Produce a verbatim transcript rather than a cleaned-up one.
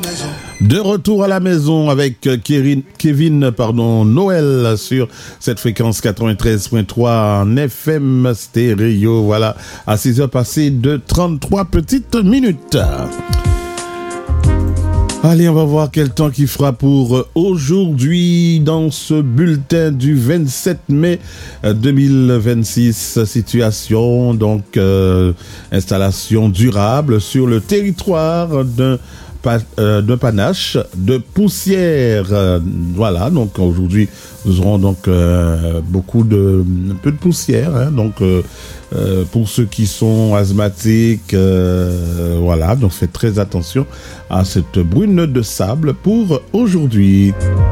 De retour à la maison avec Kevin, Kevin pardon, Noël sur cette fréquence quatre-vingt-treize virgule trois en F M stéréo. Voilà, à six heures passées de trente-trois petites minutes. Allez, on va voir quel temps qu'il fera pour aujourd'hui dans ce bulletin du vingt-sept mai deux mille vingt-six. Situation, donc, euh, installation durable sur le territoire d'un Pa, euh, de panache, de poussière. Euh, voilà, donc aujourd'hui, nous aurons donc euh, beaucoup de, un peu de poussière. Hein, donc, euh, euh, pour ceux qui sont asthmatiques, euh, voilà, donc faites très attention à cette brune de sable pour aujourd'hui.